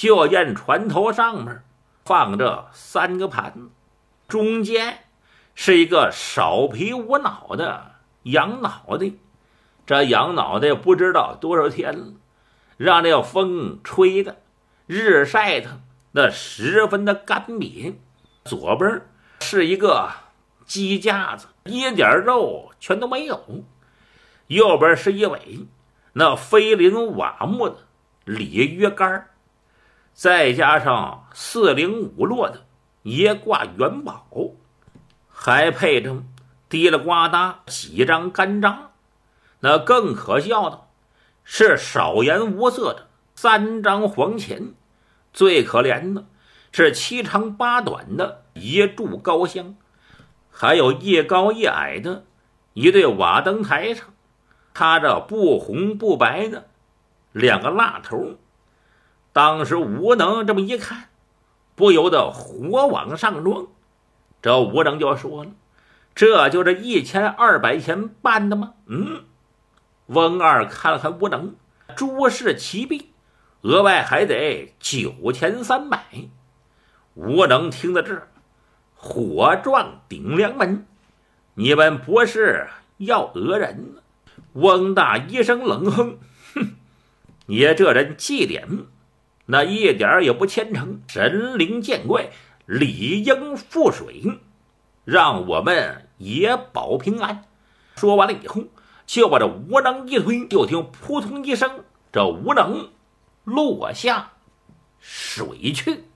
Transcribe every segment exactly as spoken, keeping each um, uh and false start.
就见船头上面放着三个盘子，中间是一个少皮无脑的羊脑袋。这羊脑袋不知道多少天了，让这风吹的日晒的那十分的干瘪。左边是一个鸡架子，一点肉全都没有；右边是一尾那飞鳞瓦木的鲤鱼干，再加上四零五落的野挂元宝，还配着滴了呱嗒几张干章。那更可笑的是少颜无色的三张黄钱，最可怜的是七长八短的一柱高香，还有一高一矮的一对瓦灯台上插着不红不白的两个蜡头。当时吴能这么一看，不由得火往上撞。这吴能就说了：“这就是一千二百钱办的吗？”嗯。翁二看了看吴能，诸事齐备，额外还得九千三百。吴能听到这，火撞顶梁门：“你们不是要讹人？”翁大一声冷哼：“哼，你这人祭典那一点也不虔诚，神灵见怪，理应覆水，让我们也保平安。”说完了以后，就把这吴能一推，就听扑通一声，这吴能落下水去。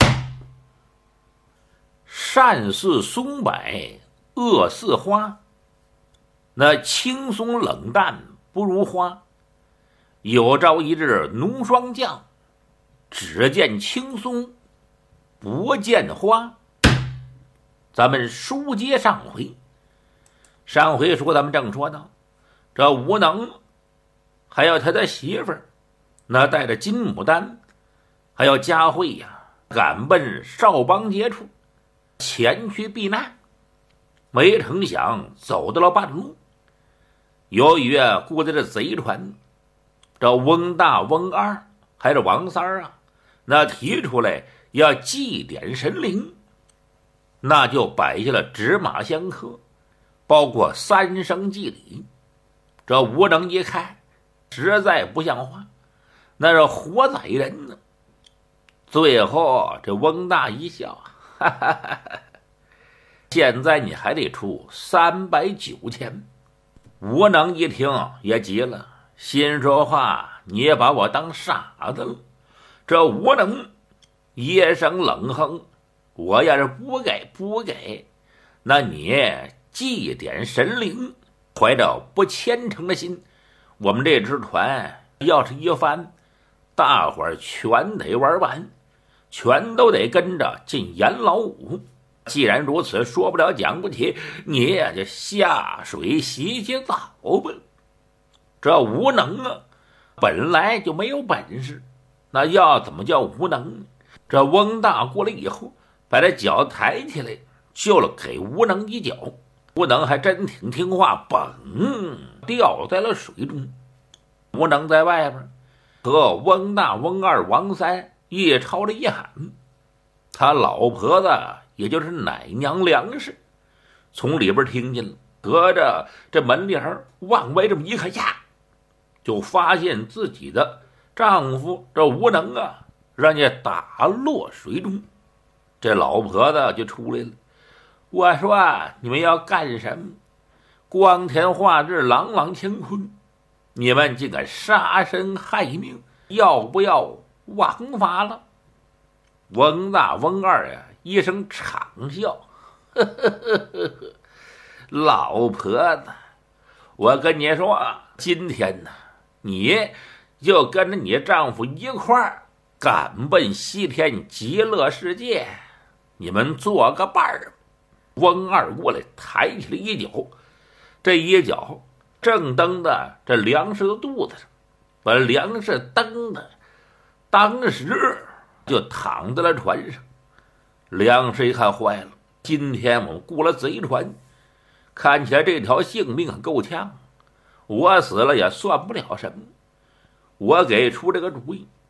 善似松柏，恶似花，那青松冷淡不如花。有朝一日浓霜降，只见青松不见花。咱们书接上回，上回说咱们正说到，这吴能还有他的媳妇儿，那带着金牡丹还有佳慧呀，赶奔少邦街处前去避难。没成想走到了半路，由于啊顾着这贼船，这翁大翁二还是王三儿啊，那提出来要祭奠神灵，那就摆下了纸马香客，包括三声祭礼。这吴能一看，实在不像话，那是活宰人呢。最后这翁大一笑，哈哈哈哈，现在你还得出三百九千。吴能一听也急了，心说话，你也把我当傻子了。这吴能一声冷哼，我要是不给不给，那你祭奠神灵，怀着不虔诚的心，我们这只船要是一翻，大伙儿全得玩完，全都得跟着进阎老五。既然如此，说不了讲不起，你也就下水洗洗澡吧。这吴能啊，本来就没有本事，那要怎么叫吴能呢？这翁大过来以后，把这脚抬起来，就了给吴能一脚。吴能还真挺听话，嘣掉在了水中。吴能在外边和翁大、翁二、王三一吵着一喊，他老婆子也就是奶娘梁氏从里边听见了，隔着这门帘往外这么一看呀，就发现自己的丈夫这吴能啊让人家打落水中。这老婆子就出来了，我说你们要干什么？光天化日，朗朗乾坤，你们竟敢杀生害命，要不要王法了？翁大翁二呀一声长笑，呵呵呵呵呵，老婆子，我跟你说，今天呢，你就跟着你丈夫一块儿赶奔西天极乐世界，你们做个伴儿。翁二过来抬起了一脚，这一脚正蹬的这梁氏的肚子上，把梁氏蹬的当时就躺在了船上。梁氏一看坏了，今天我们雇了贼船，看起来这条性命很够呛，我死了也算不了什么。我给出这个主意，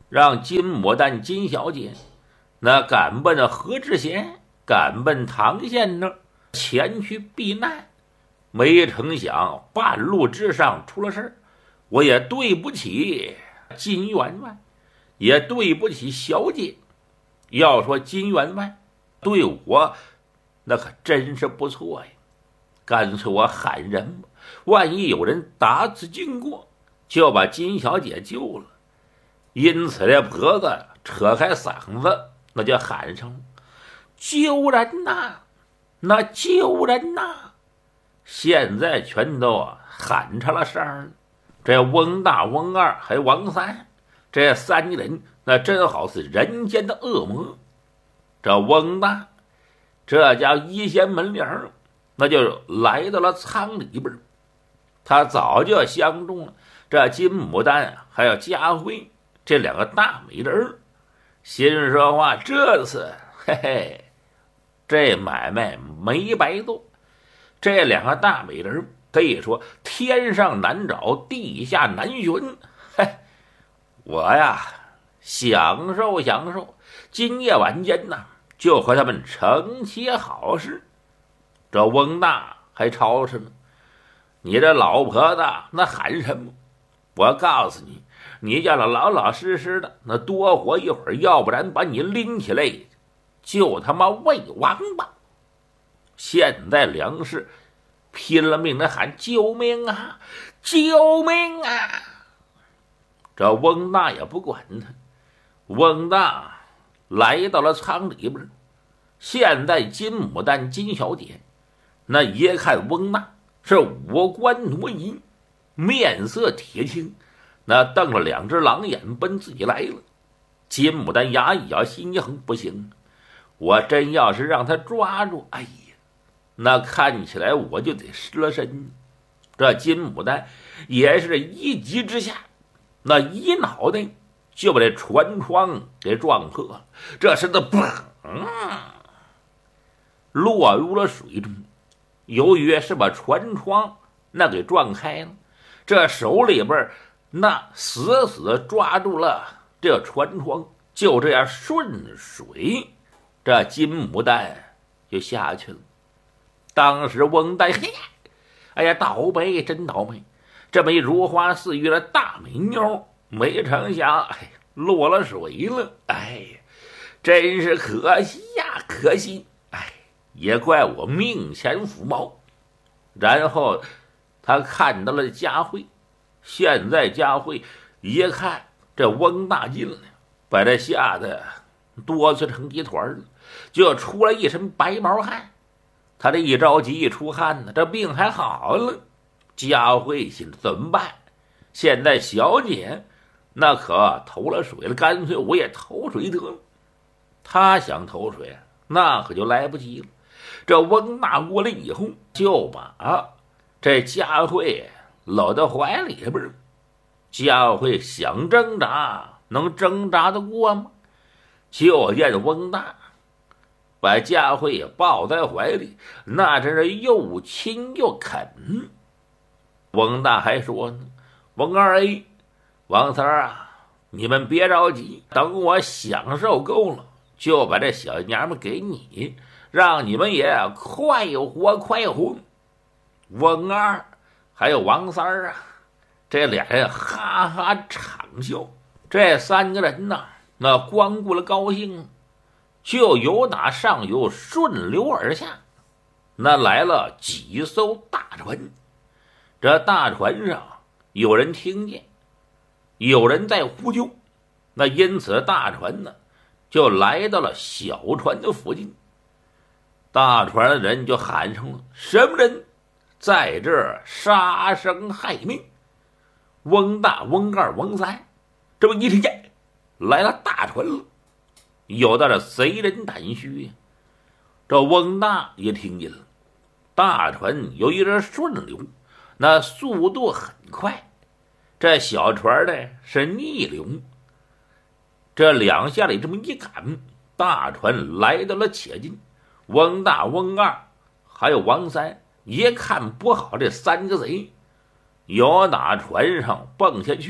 让金牡丹金小姐那赶奔着何知县，赶奔唐县那儿前去避难。没成想半路之上出了事儿，我也对不起金员外，也对不起小姐。要说金员外对我那可真是不错呀，干脆我喊人吧，万一有人打此经过，就把金小姐救了。因此这婆子扯开嗓子，那就喊上：“救人呐！那救人呐！”现在全都喊成了声儿。这翁大、翁二还有王三，这三个人那真好似人间的恶魔。这翁大这家一掀门帘，那就来到了仓里边。他早就相中了这金牡丹还有佳慧这两个大美人，心说话这次嘿嘿，这买卖没白做。这两个大美人可以说天上难找，地下难寻。嘿，我呀享受享受，今夜晚间呢就和他们成些好事。这翁大还吵吵呢：“你这老婆子那喊什么？我告诉你，你叫他老老实实的那多活一会儿，要不然把你拎起来就他妈喂王八。”现在梁氏拼了命的喊：“救命啊！救命啊！”这翁大也不管他，翁大来到了仓里边。现在金牡丹金小姐那一看翁大是五官挪移，面色铁青，那瞪了两只狼眼奔自己来了。金牡丹牙一咬，心一横，不行，我真要是让他抓住，哎呀，那看起来我就得失了身。这金牡丹也是一急之下，那一脑袋就把这船窗给撞破了，这身子砰落入了水中。由于是把船窗那给撞开了，这手里边那死死抓住了这船窗，就这样顺水，这金牡丹就下去了。当时翁大嘿，哎呀，倒霉，真倒霉！这么一如花似玉的大美妞，没成想，哎，落了水了。哎呀，真是可惜呀，可惜！哎，也怪我命前福毛。然后他看到了佳慧，现在佳慧一看这翁大进来，把这吓得哆嗦成一团了，就出了一身白毛汗。他这一着急一出汗呢，这病还好了。佳慧心怎么办？现在小姐那可投了水了，干脆我也投水得了。他想投水，那可就来不及了。这翁大过来以后，就把这佳慧搂到怀里边。佳慧想挣扎，能挣扎得过吗？就见翁大把佳慧也抱在怀里，那真是又亲又啃。翁大还说呢：“翁二 A， 王三儿啊，你们别着急，等我享受够了，就把这小娘们给你，让你们也快活快活。”翁二还有王三儿啊，这俩人哈哈畅笑。这三个人呐，那光顾了高兴，就由打上游顺流而下，那来了几艘大船。这大船上有人听见有人在呼救，那因此大船呢就来到了小船的附近。大船的人就喊上了：“什么人在这儿杀生害命？”翁大、翁二、翁三这不一听见来了大船了，有的这贼人胆虚呀。这翁大也听见了，大船有一阵顺流，那速度很快，这小船呢是逆流。这两下里这么一赶，大船来到了且近。翁大、翁二还有王三一看不好，这三个贼由打船上蹦下去，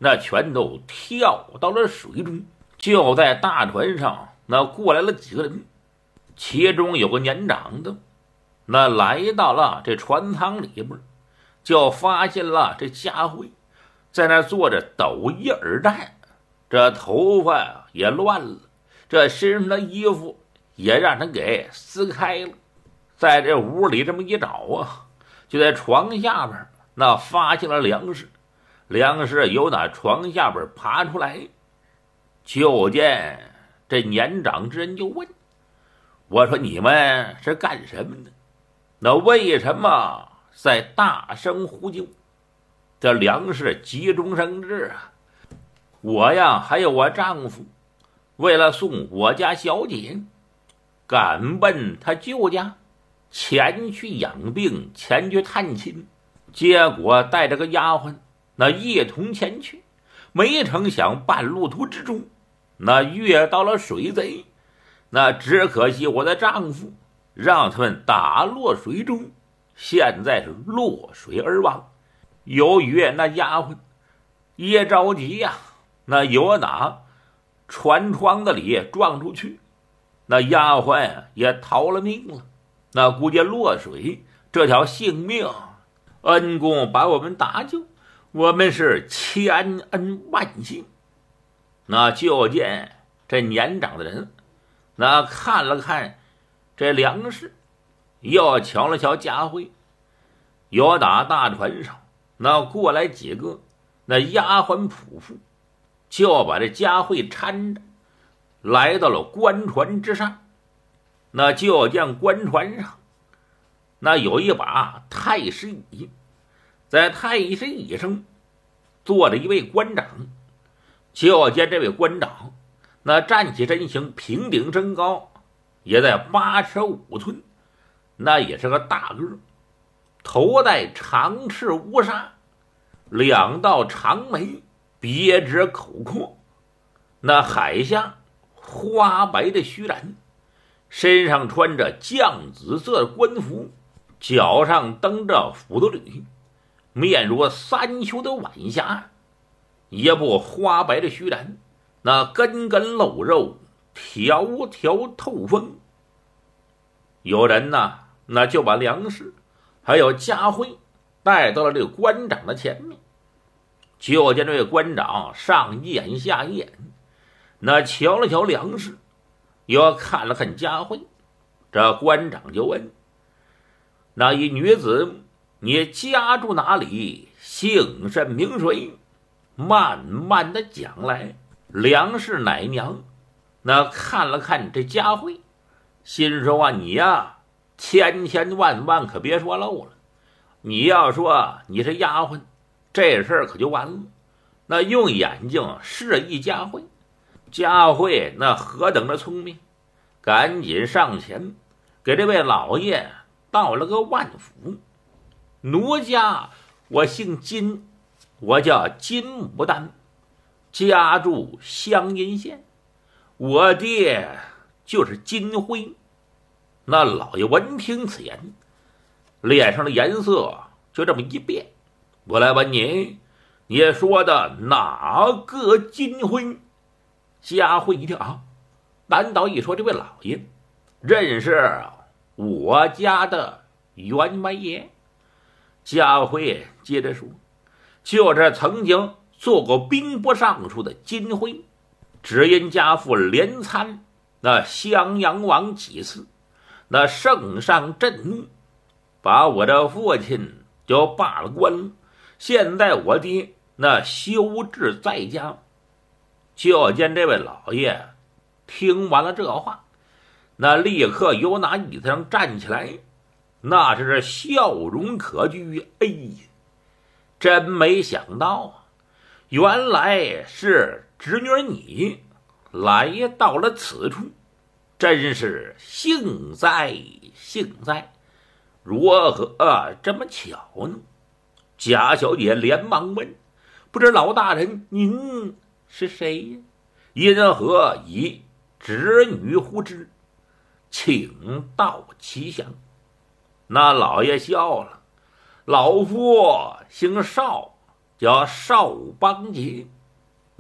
那全都跳到了水中。就在大船上，那过来了几个人，其中有个年长的，那来到了这船舱里边，就发现了这家辉在那坐着抖衣而战，这头发也乱了，这身上的衣服也让人给撕开了。在这屋里这么一找啊，就在床下边那发现了粮食，粮食由那床下边爬出来，就见这年长之人就问：“我说你们是干什么的？那为什么在大声呼救？这粮食急中生智啊！我呀，还有我丈夫，为了送我家小姐，赶奔她舅家，前去养病，前去探亲，结果带着个丫鬟，那一同前去，没成想半路途之中，那遇到了水贼，那只可惜我的丈夫让他们打落水中，现在是落水而亡。由于那丫鬟一着急呀、啊，那有哪船窗子里撞出去，那丫鬟也逃了命了。那估计落水这条性命，恩公把我们搭救，我们是千恩万谢。那就见这年长的人，那看了看这粮食，又瞧了瞧家辉，有打大船上那过来几个那丫鬟仆妇，就把这家辉搀着来到了官船之上。那就见官船上那有一把太师椅，在太师椅上坐着一位官长。就见这位官长那站起身形，平顶身高也在八尺五寸，那也是个大个，头戴长翅乌纱，两道长眉别致口阔，那海下花白的须髯，身上穿着绛紫色的官服，脚上蹬着斧子履，面如三秋的晚霞，一部花白的须髯，那根根露肉，条条透风。有人呢，那就把粮食还有家辉带到了这个官长的前面。就见这位官长上一眼下一眼，那瞧了瞧粮食，又看了看家辉。这官长就问：“那一女子，你家住哪里？姓甚名谁？慢慢的讲来。”梁氏奶娘那看了看这家辉，心说啊，你呀千千万万可别说漏了，你要说你是丫鬟，这事儿可就完了。那用眼睛示意家辉，家辉那何等的聪明，赶紧上前给这位老爷道了个万福。奴家我姓金，我叫金牡丹，家住湘阴县，我爹就是金辉。那老爷闻听此言，脸上的颜色就这么一变。我来问你，你说的哪个金辉？家辉一听啊，难道一说这位老爷认识我家的员外爷？家辉接着说，就是曾经做过兵部尚书的金辉，只因家父连参那襄阳王几次，那圣上震怒，把我的父亲就罢了官了。现在我爹那休治在家。就见这位老爷听完了这话，那立刻由那椅子上站起来，那是笑容可掬。哎呀，真没想到啊，原来是侄女你来到了此处，真是幸哉幸哉，如何、啊、这么巧呢？贾小姐连忙问，不知老大人您是谁呀？因何以侄女呼之？请道其详。那老爷笑了，老夫姓邵，叫邵邦杰，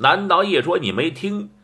难道一说你没听？